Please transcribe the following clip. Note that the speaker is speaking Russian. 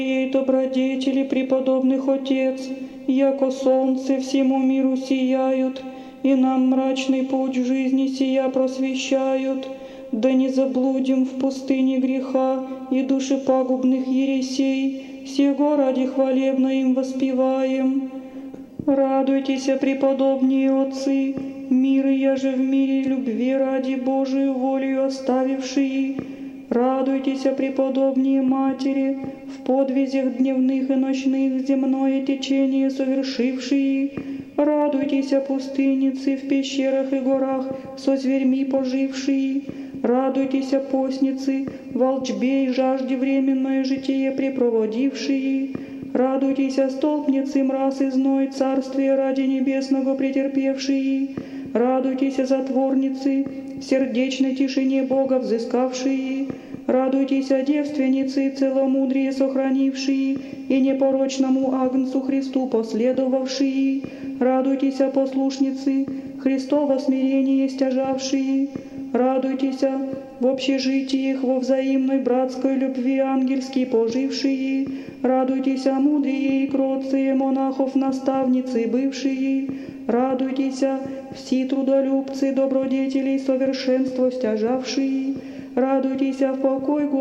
Добродетели преподобных Отец, яко солнце всему миру сияют, и нам мрачный путь жизни сия просвещают, да не заблудим в пустыне греха и душепагубных ересей, сего ради хвалебно им воспеваем. Радуйтесь, преподобные отцы, миры я же в мире любви ради Божию волею оставившие. Радуйтесь, преподобные матери, в подвизях дневных и ночных земное течение совершившие. Радуйтесь, пустынницы в пещерах и горах со зверьми пожившие. Радуйтесь, постницы, волчбе и жажде временное житие препроводившие. Радуйтесь, столпницы, мраз и зной царствия ради небесного претерпевшие. Радуйтесь, затворницы, в сердечной тишине Бога взыскавшие. Радуйтесь, девственницы, целомудрие сохранившие и непорочному Агнцу Христу последовавшие. Радуйтесь, послушницы, Христово смирение стяжавшие. Радуйтесь, в общежитиях во взаимной братской любви ангельски пожившие. Радуйтесь, мудрые и кроткие монахов наставницы бывшие. Радуйтесь, все трудолюбцы, добродетелей совершенство стяжавшие. Радуйтесь, в покой